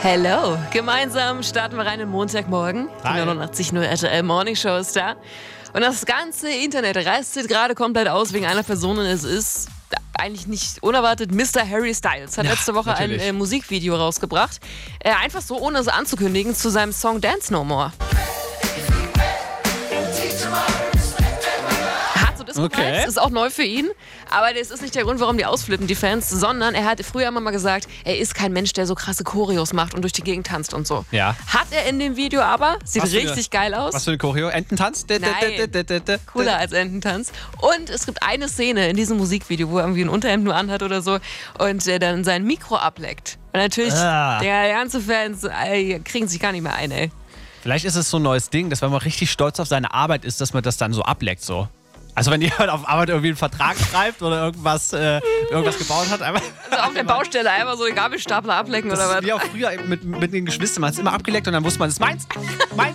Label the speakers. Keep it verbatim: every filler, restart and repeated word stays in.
Speaker 1: Hello, gemeinsam starten wir rein in Montagmorgen. Die neunundachtzig Komma null R T L Morning Show ist da. Und das ganze Internet rastet gerade komplett aus wegen einer Person und es ist eigentlich nicht unerwartet. Mister Harry Styles hat
Speaker 2: Ja,
Speaker 1: letzte Woche
Speaker 2: natürlich.
Speaker 1: ein äh, Musikvideo rausgebracht. Äh, einfach so, ohne es anzukündigen, zu seinem Song Dance No More. Hat so Disco
Speaker 2: Okay.
Speaker 1: Vibes, ist auch neu für ihn. Aber das ist nicht der Grund, warum die ausflippen, die Fans, sondern er hat früher immer mal gesagt, er ist kein Mensch, der so krasse Choreos macht und durch die Gegend tanzt und so.
Speaker 2: Ja.
Speaker 1: Hat er in dem Video aber, sieht
Speaker 2: Was für eine-
Speaker 1: richtig geil aus.
Speaker 2: Was für eine Choreo? Ententanz?
Speaker 1: Nein. Cooler als Ententanz. Und es gibt eine Szene in diesem Musikvideo, wo er irgendwie ein Unterhemd nur anhat oder so und der dann sein Mikro ableckt. Und natürlich,
Speaker 2: Ah.
Speaker 1: der ganze Fans ey, kriegen sich gar nicht mehr ein, ey.
Speaker 2: Vielleicht ist es so ein neues Ding, dass wenn man richtig stolz auf seine Arbeit ist, dass man das dann so ableckt so. Also wenn jemand auf Arbeit irgendwie einen Vertrag schreibt oder irgendwas, äh, irgendwas gebaut hat, einfach.
Speaker 1: Also auf der Baustelle einfach so den Gabelstapler ablecken
Speaker 2: Das
Speaker 1: oder
Speaker 2: ist
Speaker 1: was?
Speaker 2: wie auch früher mit, mit den Geschwistern. Man hat es immer abgeleckt und dann wusste man, es ist meins. Meins.